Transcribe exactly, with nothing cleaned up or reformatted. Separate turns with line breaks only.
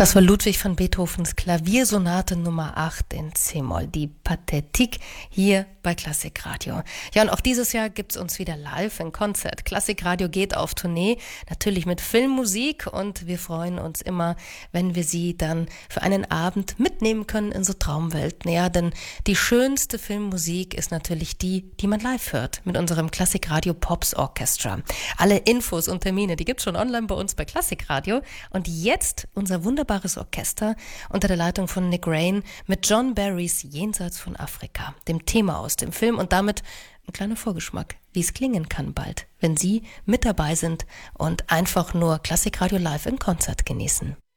Das war Ludwig van Beethovens Klaviersonate Nummer acht in C-Moll, die Pathétique, hier bei Klassikradio. Ja, und auch dieses Jahr gibt's uns wieder live in Konzert. Klassikradio geht auf Tournee, natürlich mit Filmmusik, und wir freuen uns immer, wenn wir Sie dann für einen Abend mitnehmen können in so Traumwelten. Ja, denn die schönste Filmmusik ist natürlich die, die man live hört, mit unserem Klassikradio Pops Orchestra. Alle Infos und Termine, die gibt's schon online bei uns bei Klassikradio. Und jetzt unser wunderbares Orchester unter der Leitung von Nick Rain mit John Barrys Jenseits von Afrika, dem Thema aus dem Film, und damit ein kleiner Vorgeschmack, wie es klingen kann bald, wenn Sie mit dabei sind und einfach nur Klassikradio live in Konzert genießen.